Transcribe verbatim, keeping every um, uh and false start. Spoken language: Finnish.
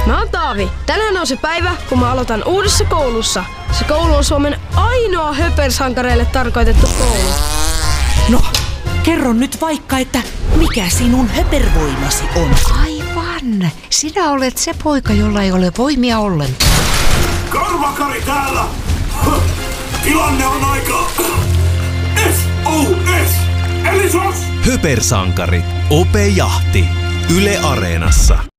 Mä oon Taavi. Tänään on se päivä, kun mä aloitan uudessa koulussa. Se koulu on Suomen ainoa höpersankareille tarkoitettu koulu. No, kerro nyt vaikka, että mikä sinun höpervoimasi on? Aivan. Sinä olet se poika, jolla ei ole voimia ollenkaan. Karvakari täällä! Tilanne on aika... S O S! Eli sos! Höpersankari. Ope Jahti. Yle Areenassa.